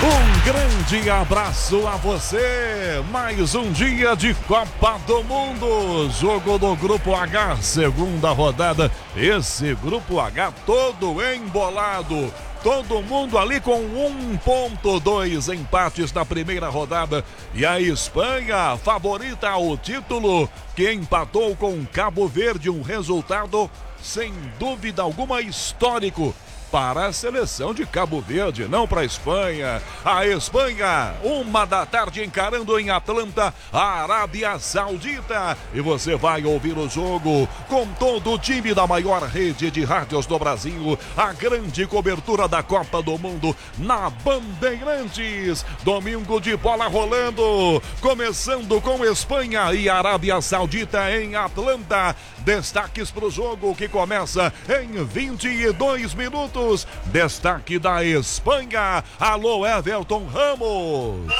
Um grande abraço a você. Mais um dia de Copa do Mundo. Jogo do Grupo H, segunda rodada. Esse Grupo H todo embolado. Todo mundo ali com 1,2 empates na primeira rodada. E a Espanha, favorita ao título, que empatou com Cabo Verde. Um resultado, sem dúvida alguma, histórico para a seleção de Cabo Verde, não para a Espanha. A Espanha, 1 da tarde, encarando em Atlanta, a Arábia Saudita. E você vai ouvir o jogo com todo o time da maior rede de rádios do Brasil. A grande cobertura da Copa do Mundo na Bandeirantes. Domingo de bola rolando, começando com Espanha e Arábia Saudita em Atlanta. Destaques para o jogo que começa em 22 minutos. Destaque da Espanha. Alô, Everton Ramos.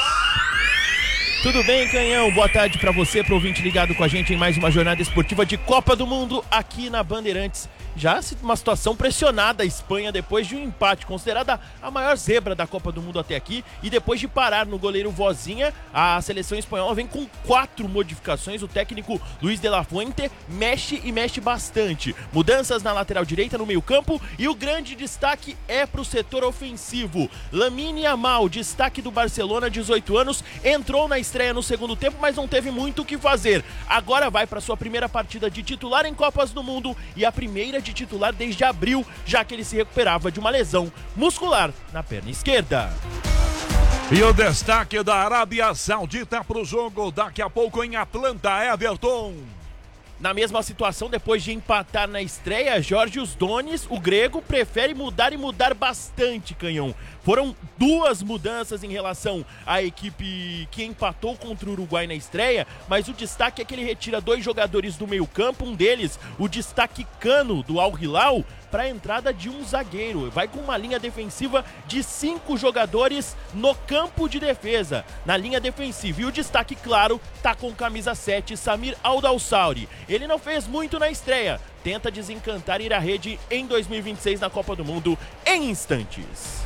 Tudo bem, Canhão? Boa tarde para você, pro ouvinte ligado com a gente em mais uma jornada esportiva de Copa do Mundo aqui na Bandeirantes. Já uma situação pressionada a Espanha depois de um empate, considerada a maior zebra da Copa do Mundo até aqui, e depois de parar no goleiro Vozinha, a seleção espanhola vem com 4 modificações. O técnico Luis de la Fuente mexe e mexe bastante. Mudanças na lateral direita, no meio campo, e o grande destaque é para o setor ofensivo. Lamine Yamal, destaque do Barcelona, 18 anos, entrou na estreia no segundo tempo, mas não teve muito o que fazer. Agora vai para sua primeira partida de titular em Copas do Mundo, e a primeira de titular desde abril, já que ele se recuperava de uma lesão muscular na perna esquerda. E o destaque da Arábia Saudita para o jogo daqui a pouco em Atlanta, Everton. Na mesma situação, depois de empatar na estreia, Jorge Donis, o grego, prefere mudar e mudar bastante, Canhão. Foram 2 mudanças em relação à equipe que empatou contra o Uruguai na estreia, mas o destaque é que ele retira 2 jogadores do meio campo, um deles, o destaque Cano, do Al Hilal, para a entrada de um zagueiro. Vai com uma linha defensiva de 5 jogadores no campo de defesa, na linha defensiva. E o destaque, claro, tá com camisa 7, Samir Al-Dawsari. Ele não fez muito na estreia, tenta desencantar e ir à rede em 2026 na Copa do Mundo em instantes.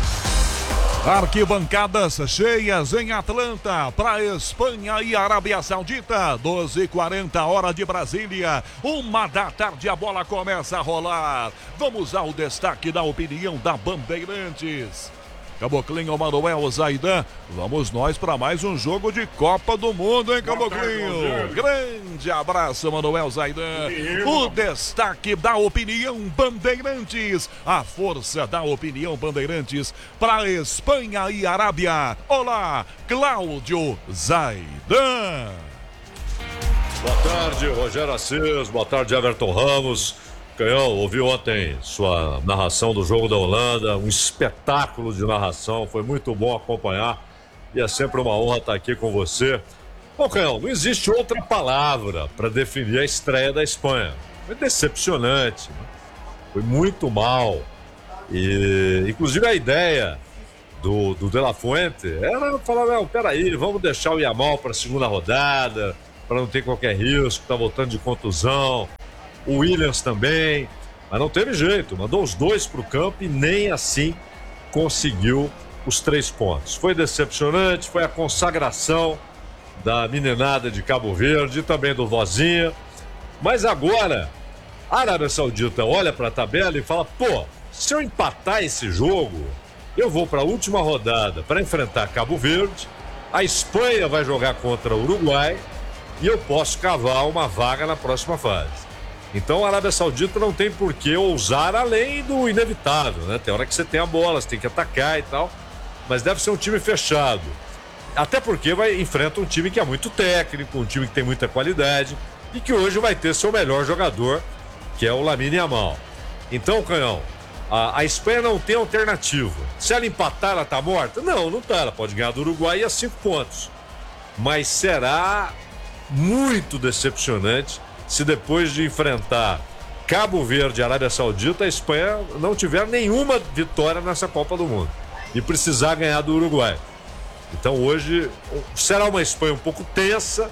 Arquibancadas cheias em Atlanta para Espanha e Arábia Saudita. 12h40 hora de Brasília. 1 da tarde a bola começa a rolar. Vamos ao destaque da opinião da Bandeirantes. Caboclinho, Manuel Zaidan, vamos nós para mais um jogo de Copa do Mundo, hein, Caboclinho? Grande abraço, Manuel Zaidan. O destaque da opinião Bandeirantes, a força da opinião Bandeirantes para Espanha e Arábia. Olá, Cláudio Zaidan. Boa tarde, Rogério Assis, boa tarde, Everton Ramos. Canhão, ouvi ontem sua narração do jogo da Holanda, um espetáculo de narração, foi muito bom acompanhar e é sempre uma honra estar aqui com você. Bom, Canhão, não existe outra palavra para definir a estreia da Espanha. Foi decepcionante, né? Foi muito mal. E, inclusive, a ideia do De La Fuente era falar, não, peraí, vamos deixar o Yamal para a segunda rodada, para não ter qualquer risco, tá voltando de contusão. O Williams também, mas não teve jeito, mandou os 2 para o campo e nem assim conseguiu os 3 pontos. Foi decepcionante, foi a consagração da meninada de Cabo Verde e também do Vozinha, mas agora a Arábia Saudita olha para a tabela e fala, pô, se eu empatar esse jogo, eu vou para a última rodada para enfrentar Cabo Verde, a Espanha vai jogar contra o Uruguai e eu posso cavar uma vaga na próxima fase. Então a Arábia Saudita não tem por que ousar além do inevitável, né? Tem hora que você tem a bola, você tem que atacar e tal, mas deve ser um time fechado. Até porque enfrenta um time que é muito técnico, um time que tem muita qualidade e que hoje vai ter seu melhor jogador, que é o Lamine Yamal. Então, Canhão, a Espanha não tem alternativa. Se ela empatar, ela tá morta? Não, não tá. Ela pode ganhar do Uruguai e a 5 pontos. Mas será muito decepcionante se depois de enfrentar Cabo Verde e Arábia Saudita, a Espanha não tiver nenhuma vitória nessa Copa do Mundo e precisar ganhar do Uruguai. Então hoje será uma Espanha um pouco tensa,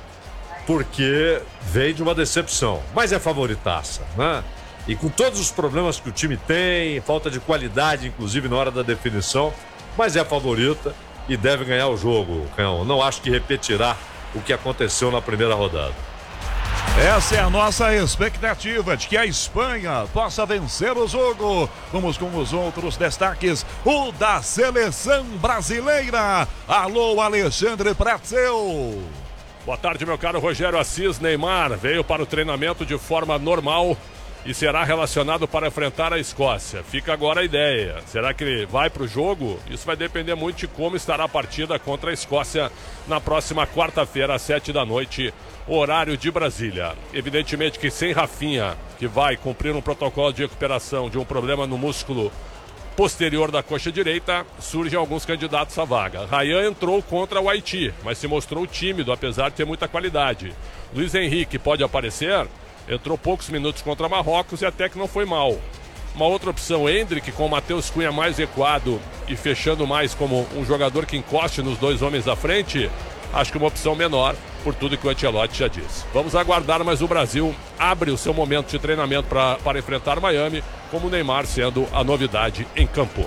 porque veio de uma decepção, mas é favoritaça, né? E com todos os problemas que o time tem, falta de qualidade, inclusive na hora da definição, mas é favorita e deve ganhar o jogo, Canhão. Não acho que repetirá o que aconteceu na primeira rodada. Essa é a nossa expectativa de que a Espanha possa vencer o jogo. Vamos com os outros destaques. O da seleção brasileira. Alô, Alexandre Pretzel. Boa tarde, meu caro Rogério Assis. Neymar veio para o treinamento de forma normal e será relacionado para enfrentar a Escócia. Fica agora a ideia. Será que ele vai para o jogo? Isso vai depender muito de como estará a partida contra a Escócia na próxima quarta-feira, às 7h, horário de Brasília. Evidentemente que sem Rafinha, que vai cumprir um protocolo de recuperação de um problema no músculo posterior da coxa direita, surgem alguns candidatos à vaga. Ryan entrou contra o Haiti, mas se mostrou tímido, apesar de ter muita qualidade. Luiz Henrique pode aparecer, entrou poucos minutos contra Marrocos e até que não foi mal. Uma outra opção, Endrick, com o Matheus Cunha mais recuado e fechando mais como um jogador que encoste nos dois homens da frente, acho que uma opção menor, por tudo que o Ancelotti já disse. Vamos aguardar, mas o Brasil abre o seu momento de treinamento para enfrentar Miami, como o Neymar sendo a novidade em campo.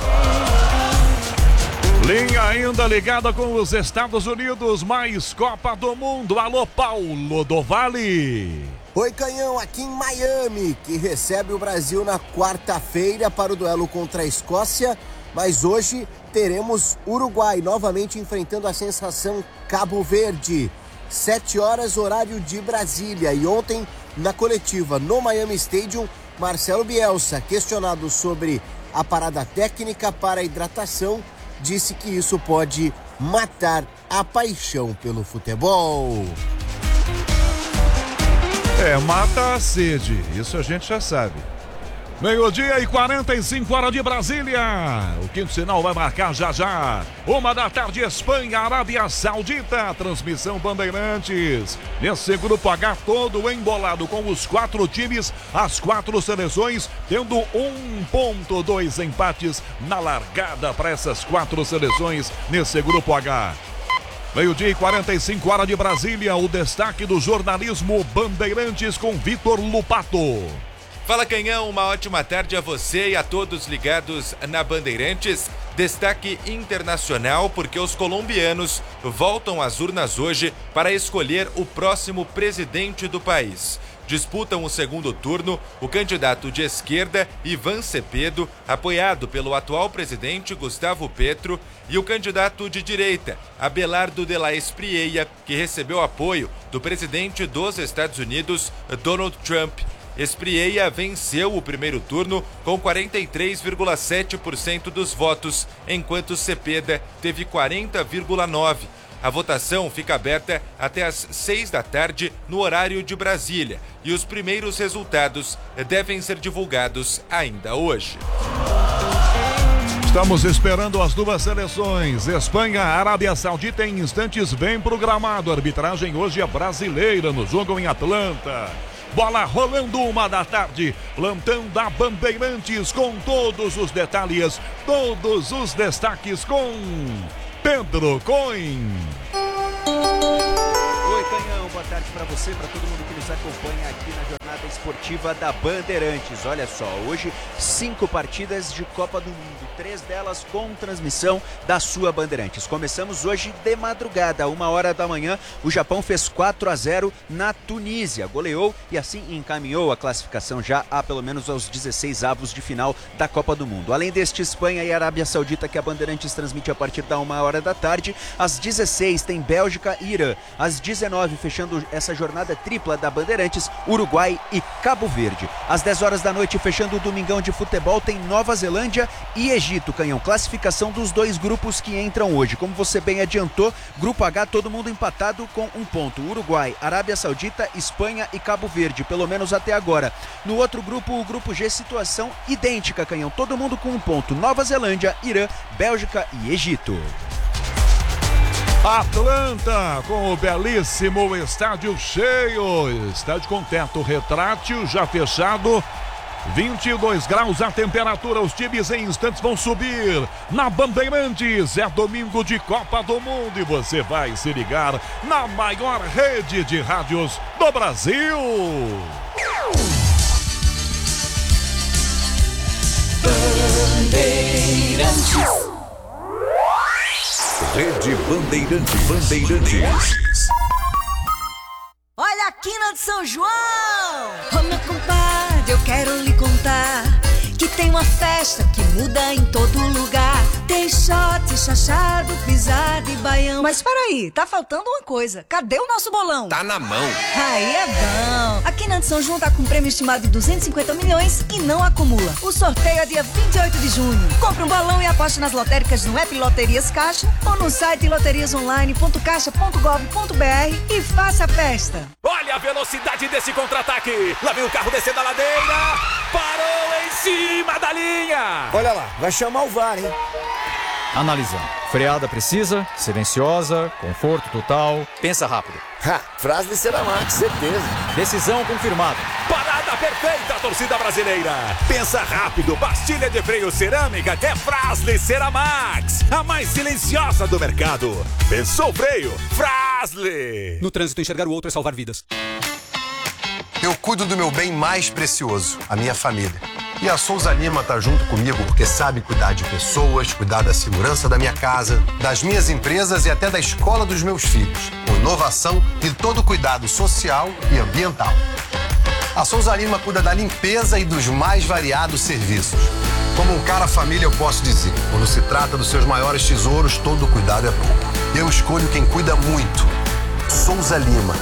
Linha ainda ligada com os Estados Unidos, mais Copa do Mundo. Alô, Paulo do Vale. Oi, Canhão, aqui em Miami, que recebe o Brasil na quarta-feira para o duelo contra a Escócia, mas hoje teremos Uruguai novamente enfrentando a sensação Cabo Verde. 7h, horário de Brasília. E ontem, na coletiva no Miami Stadium, Marcelo Bielsa, questionado sobre a parada técnica para a hidratação, disse que isso pode matar a paixão pelo futebol. Mata a sede, isso a gente já sabe. 12h45, hora de Brasília. O quinto sinal vai marcar já já. 1h, Espanha, Arábia Saudita. Transmissão Bandeirantes. Nesse grupo H todo embolado com os 4 times, as 4 seleções, tendo 1,2 empates na largada para essas 4 seleções nesse grupo H. 12h45, hora de Brasília. O destaque do jornalismo Bandeirantes com Vitor Lupato. Fala, Canhão, uma ótima tarde a você e a todos ligados na Bandeirantes. Destaque internacional porque os colombianos voltam às urnas hoje para escolher o próximo presidente do país. Disputam o segundo turno o candidato de esquerda Iván Cepeda, apoiado pelo atual presidente Gustavo Petro, e o candidato de direita Abelardo de la Espriella, que recebeu apoio do presidente dos Estados Unidos, Donald Trump. Espriella venceu o primeiro turno com 43,7% dos votos, enquanto Cepeda teve 40,9%. A votação fica aberta até às 6h no horário de Brasília e os primeiros resultados devem ser divulgados ainda hoje. Estamos esperando as duas seleções. Espanha, Arábia Saudita em instantes bem programado. A arbitragem hoje é brasileira no jogo em Atlanta. Bola rolando 1h, plantão da Bandeirantes com todos os detalhes, todos os destaques com Pedro Coin. Oi, Canhão, boa tarde para você, para todo mundo que nos acompanha aqui na jornada esportiva da Bandeirantes. Olha só, hoje 5 partidas de Copa do Mundo, 3 delas com transmissão da sua Bandeirantes. Começamos hoje de madrugada, 1h, o Japão fez 4-0 na Tunísia, goleou e assim encaminhou a classificação já a pelo menos aos 16avos de final da Copa do Mundo. Além deste, Espanha e Arábia Saudita, que a Bandeirantes transmite a partir da 1h, às 16 tem Bélgica e Irã, às 19, fechando essa jornada tripla da Bandeirantes, Uruguai e Cabo Verde. Às 10h, fechando o domingão de futebol, tem Nova Zelândia e Egito, Canhão. Classificação dos 2 grupos que entram hoje. Como você bem adiantou, grupo H, todo mundo empatado com 1 ponto. Uruguai, Arábia Saudita, Espanha e Cabo Verde, pelo menos até agora. No outro grupo, o grupo G, situação idêntica, Canhão. Todo mundo com 1 ponto. Nova Zelândia, Irã, Bélgica e Egito. Atlanta, com o belíssimo estádio cheio, estádio com teto retrátil já fechado, 22 graus a temperatura, os times em instantes vão subir na Bandeirantes, é domingo de Copa do Mundo e você vai se ligar na maior rede de rádios do Brasil. Bandeirantes. Rede Bandeirantes. Olha a quina de São João! Ô meu compadre, eu quero lhe contar que tem uma festa que muda em todo lugar. Tem shot, chachado, pisada e baião. Mas peraí, tá faltando uma coisa. Cadê o nosso bolão? Tá na mão. Aí é bom. A Quina de São João tá com um prêmio estimado de 250 milhões e não acumula. O sorteio é dia 28 de junho. Compre um bolão e aposte nas lotéricas no app Loterias Caixa ou no site loteriasonline.caixa.gov.br e faça a festa. Olha a velocidade desse contra-ataque. Lá vem o carro descendo a ladeira. Parou em cima da linha. Olha lá, vai chamar o VAR, hein? Analisando. Freada precisa, silenciosa, conforto total. Pensa rápido. Frase de Ceramax, certeza. Decisão confirmada. Parada perfeita, torcida brasileira. Pensa rápido, pastilha de freio cerâmica é Fras-le Ceramax. A mais silenciosa do mercado. Pensou freio? Fras-le. No trânsito, enxergar o outro é salvar vidas. Eu cuido do meu bem mais precioso, a minha família. E a Souza Lima tá junto comigo porque sabe cuidar de pessoas, cuidar da segurança da minha casa, das minhas empresas e até da escola dos meus filhos. Com inovação e todo cuidado social e ambiental. A Souza Lima cuida da limpeza e dos mais variados serviços. Como um cara família, eu posso dizer, quando se trata dos seus maiores tesouros, todo cuidado é pouco. Eu escolho quem cuida muito. Souza Lima.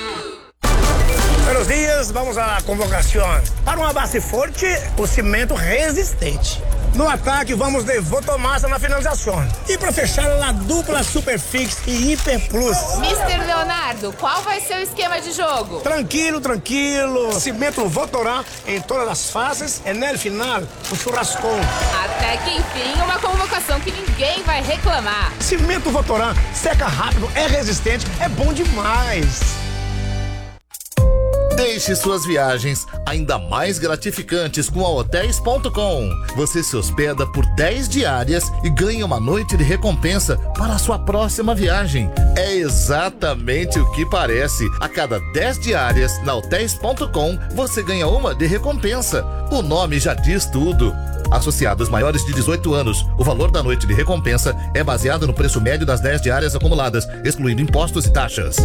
Buenos dias, vamos à convocação. Para uma base forte, o cimento resistente. No ataque, vamos de Votomassa na finalização. E para fechar, a dupla Superfix e Hiper Plus. Mr. Leonardo, qual vai ser o esquema de jogo? Tranquilo. Cimento Votorá em todas as fases e no final, o churrascão. Até que enfim, uma convocação que ninguém vai reclamar. Cimento Votorá seca rápido, é resistente, é bom demais. Deixe suas viagens ainda mais gratificantes com a Hotels.com. Você se hospeda por 10 diárias e ganha uma noite de recompensa para a sua próxima viagem. É exatamente o que parece. A cada 10 diárias na Hotels.com, você ganha uma de recompensa. O nome já diz tudo. Associados maiores de 18 anos, o valor da noite de recompensa é baseado no preço médio das 10 diárias acumuladas, excluindo impostos e taxas.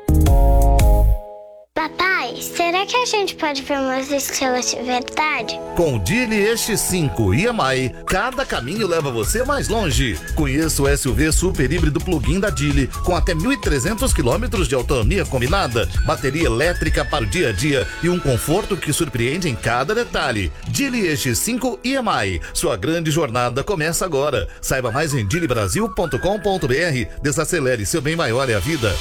Papai, será que a gente pode ver umas estrelas de verdade? Com o Dili X5 e EMI, cada caminho leva você mais longe. Conheça o SUV super híbrido plug-in da Dili, com até 1.300 km de autonomia combinada, bateria elétrica para o dia a dia e um conforto que surpreende em cada detalhe. Dili X5 e EMI, sua grande jornada começa agora. Saiba mais em dilibrasil.com.br. Desacelere, seu bem maior é a vida.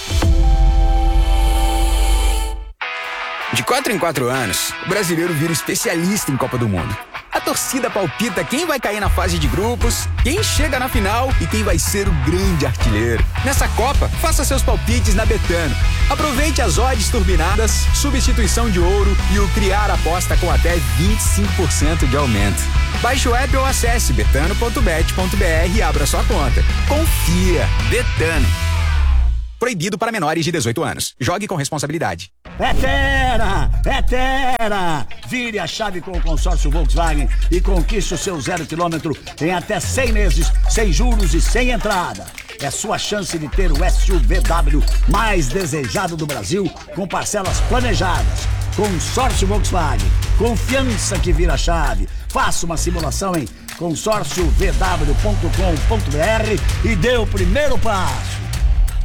De 4 em 4 anos, o brasileiro vira especialista em Copa do Mundo. A torcida palpita quem vai cair na fase de grupos, quem chega na final e quem vai ser o grande artilheiro. Nessa Copa, faça seus palpites na Betano. Aproveite as odds turbinadas, substituição de ouro e o Criar Aposta com até 25% de aumento. Baixe o app ou acesse betano.bet.br e abra sua conta. Confia. Betano. Proibido para menores de 18 anos. Jogue com responsabilidade. É Terra! Vire a chave com o consórcio Volkswagen e conquiste o seu 0 km em até 100 meses, sem juros e sem entrada. É sua chance de ter o SUVW mais desejado do Brasil, com parcelas planejadas. Consórcio Volkswagen. Confiança que vira chave. Faça uma simulação em consórciovw.com.br e dê o primeiro passo.